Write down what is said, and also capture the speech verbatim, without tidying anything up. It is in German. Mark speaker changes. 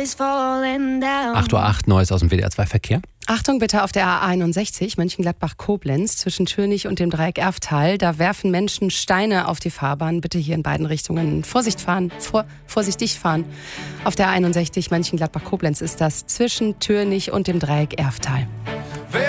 Speaker 1: acht Uhr acht, Neues aus dem W D R zwei Verkehr.
Speaker 2: Achtung bitte auf der A einundsechzig, Mönchengladbach-Koblenz, zwischen Türnich und dem Dreieck Erftal. Da werfen Menschen Steine auf die Fahrbahn. Bitte hier in beiden Richtungen Vorsicht fahren, vor, vorsichtig fahren. Auf der A einundsechzig, Mönchengladbach-Koblenz ist das zwischen Türnich und dem Dreieck Erftal.